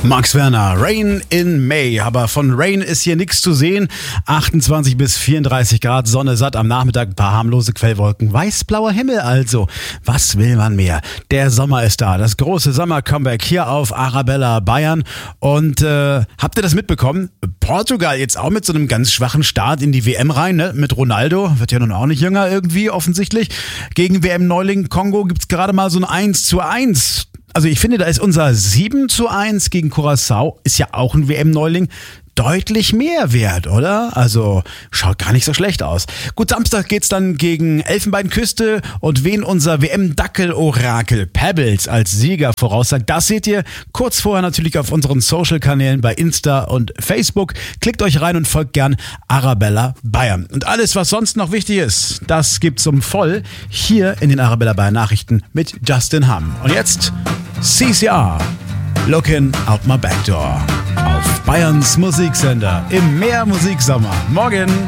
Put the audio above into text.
Max Werner, Rain in May. Aber von Rain ist hier nichts zu sehen. 28 bis 34 Grad, Sonne satt, am Nachmittag ein paar harmlose Quellwolken. Weißblauer Himmel also. Was will man mehr? Der Sommer ist da. Das große Sommer-Comeback hier auf Arabella Bayern. Und habt ihr das mitbekommen? Portugal jetzt auch mit so einem ganz schwachen Start in die WM rein, ne? Mit Ronaldo. Wird ja nun auch nicht jünger irgendwie, offensichtlich. Gegen WM-Neuling Kongo gibt's gerade mal so ein 1:1. Also ich finde, da ist unser 7:1 gegen Curaçao, ist ja auch ein WM-Neuling, deutlich mehr wert, oder? Also schaut gar nicht so schlecht aus. Gut, Samstag geht's dann gegen Elfenbeinküste und wen unser WM-Dackel-Orakel Pebbles als Sieger voraussagt, das seht ihr kurz vorher natürlich auf unseren Social-Kanälen bei Insta und Facebook. Klickt euch rein und folgt gern Arabella Bayern. Und alles, was sonst noch wichtig ist, das gibt's voll hier in den Arabella Bayern Nachrichten mit Justin Hamm. Und jetzt CCR, Looking Out My Back Door. Auf Bayerns Musiksender im Meer Musiksommer. Morgen!